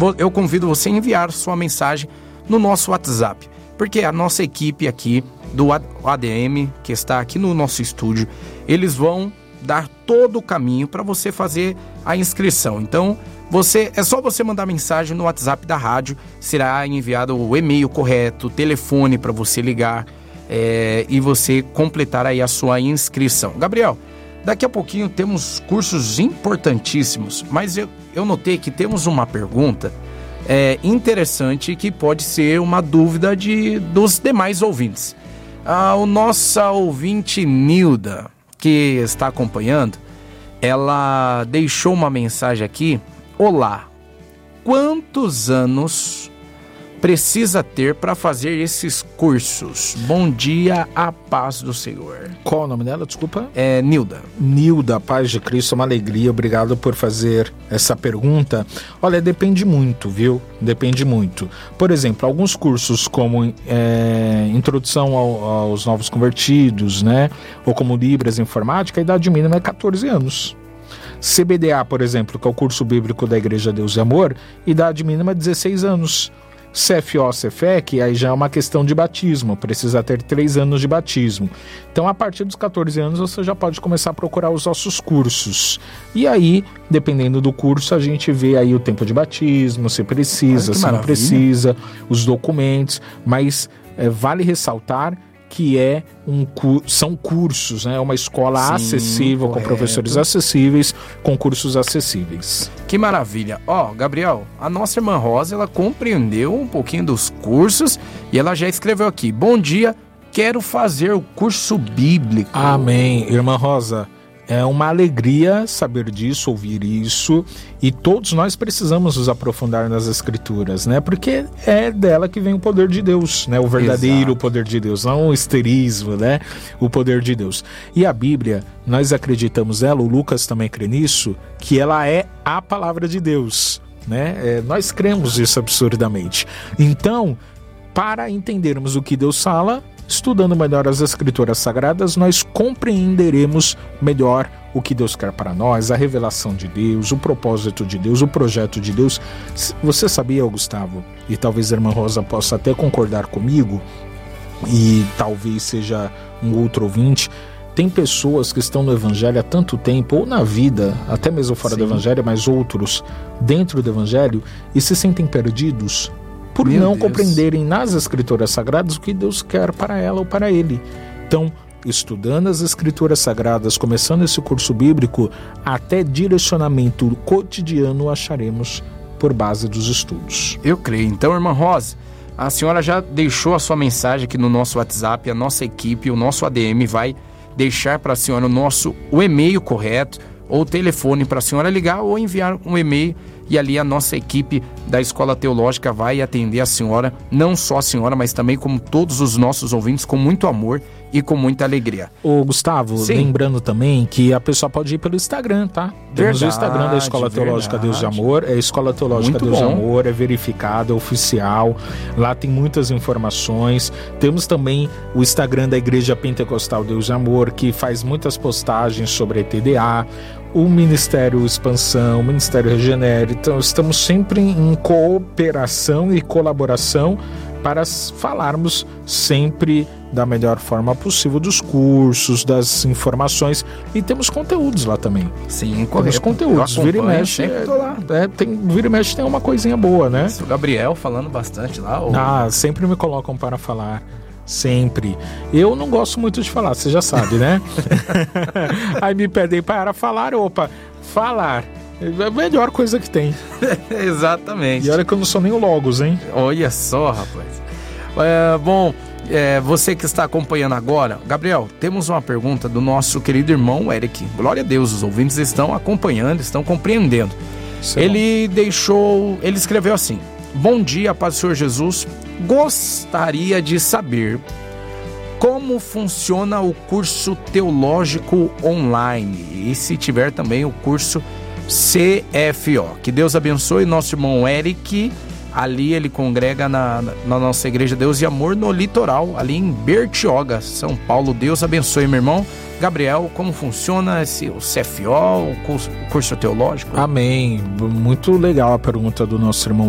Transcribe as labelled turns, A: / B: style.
A: eu convido você a enviar sua mensagem no nosso WhatsApp, porque a nossa equipe aqui do ADM, que está aqui no nosso estúdio, eles vão dar todo o caminho para você fazer a inscrição. Então, é só você mandar mensagem no WhatsApp da rádio, será enviado o e-mail correto, o telefone para você ligar e você completar aí a sua inscrição. Gabriel, daqui a pouquinho temos cursos importantíssimos, mas eu notei que temos uma pergunta interessante que pode ser uma dúvida dos demais ouvintes. A nossa ouvinte Nilda, que está acompanhando, ela deixou uma mensagem aqui. Olá, quantos anos precisa ter para fazer esses cursos? Bom dia, a paz do Senhor.
B: Qual o nome dela, desculpa?
A: É Nilda.
B: Nilda, paz de Cristo, uma alegria, obrigado por fazer essa pergunta. Olha, depende muito, viu? Depende muito. Por exemplo, alguns cursos como Introdução aos Novos Convertidos, né? Ou como Libras Informática, a idade mínima é 14 anos. CBDA, por exemplo, que é o curso bíblico da Igreja Deus e Amor, idade mínima é 16 anos. CFO, CFEC, aí já é uma questão de batismo, precisa ter 3 anos de batismo. Então, a partir dos 14 anos, você já pode começar a procurar os nossos cursos. E aí, dependendo do curso, a gente vê aí o tempo de batismo, se precisa, se não precisa, os documentos, mas vale ressaltar que são cursos, né? É uma escola acessível, correto, com professores acessíveis, com cursos acessíveis.
A: Que maravilha! Gabriel, a nossa irmã Rosa, ela compreendeu um pouquinho dos cursos e ela já escreveu aqui: bom dia, quero fazer o curso bíblico.
B: Amém, irmã Rosa. É uma alegria saber disso, ouvir isso, e todos nós precisamos nos aprofundar nas Escrituras, né? Porque é dela que vem o poder de Deus, né? O verdadeiro poder de Deus, não o esterismo, né? O poder de Deus. E a Bíblia, nós acreditamos nela, o Lucas também crê nisso, que ela é a palavra de Deus, né? Nós cremos isso absurdamente. Então, para entendermos o que Deus fala, estudando melhor as Escrituras Sagradas, nós compreenderemos melhor o que Deus quer para nós, a revelação de Deus, o propósito de Deus, o projeto de Deus. Você sabia, Gustavo, e talvez a irmã Rosa possa até concordar comigo, e talvez seja um outro ouvinte, tem pessoas que estão no Evangelho há tanto tempo, ou na vida, até mesmo fora do Evangelho, mas outros dentro do Evangelho, e se sentem perdidos por não compreenderem nas Escrituras Sagradas o que Deus quer para ela ou para ele. Então, estudando as Escrituras Sagradas, começando esse curso bíblico, até direcionamento cotidiano acharemos por base dos estudos.
A: Eu creio. Então, irmã Rosa, a senhora já deixou a sua mensagem aqui no nosso WhatsApp, a nossa equipe, o nosso ADM vai deixar para a senhora o e-mail correto, ou o telefone para a senhora ligar ou enviar um e-mail, e ali a nossa equipe da Escola Teológica vai atender a senhora, não só a senhora, mas também como todos os nossos ouvintes, com muito amor e com muita alegria.
B: Ô Gustavo, lembrando também que a pessoa pode ir pelo Instagram, tá? Temos o Instagram da Escola Teológica Deus de Amor, é Escola Teológica Deus de Amor, é verificado, é oficial, lá tem muitas informações. Temos também o Instagram da Igreja Pentecostal Deus de Amor, que faz muitas postagens sobre ETDA, o Ministério Expansão, o Ministério Regenere. Então estamos sempre em cooperação e colaboração para falarmos sempre da melhor forma possível dos cursos, das informações, e temos conteúdos lá também.
A: Sim,
B: temos conteúdos. Vira e mexe, vira e mexe tem uma coisinha boa, né?
A: O Gabriel falando bastante lá.
B: Sempre me colocam para falar. Sempre. Eu não gosto muito de falar, você já sabe, né? Aí me pedem para falar, falar. É a melhor coisa que tem.
A: Exatamente.
B: E olha que eu não sou nem o Logos, hein?
A: Olha só, rapaz. Você que está acompanhando agora, Gabriel, temos uma pergunta do nosso querido irmão Eric. Glória a Deus, os ouvintes estão acompanhando, estão compreendendo. Ele escreveu assim: bom dia, paz do Senhor Jesus. Gostaria de saber como funciona o curso teológico online e se tiver também o curso CFO. Que Deus abençoe nosso irmão Eric. Ali ele congrega na nossa Igreja Deus e Amor no litoral, ali em Bertioga, São Paulo. Deus abençoe, meu irmão. Gabriel, como funciona o CFO, o curso teológico?
B: Amém. Muito legal a pergunta do nosso irmão